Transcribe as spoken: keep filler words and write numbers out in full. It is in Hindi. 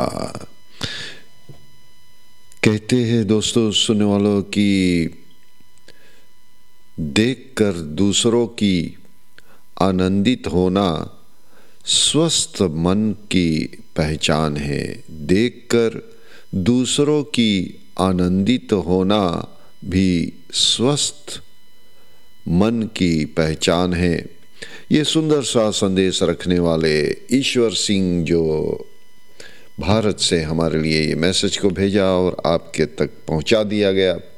कहते हैं दोस्तों, सुनने वालों की देखकर दूसरों की आनंदित होना स्वस्थ मन की पहचान है। देखकर दूसरों की आनंदित होना भी स्वस्थ मन की पहचान है। ये सुंदर सा संदेश रखने वाले ईश्वर सिंह जो भारत से हमारे लिए ये मैसेज को भेजा और आपके तक पहुंचा दिया गया।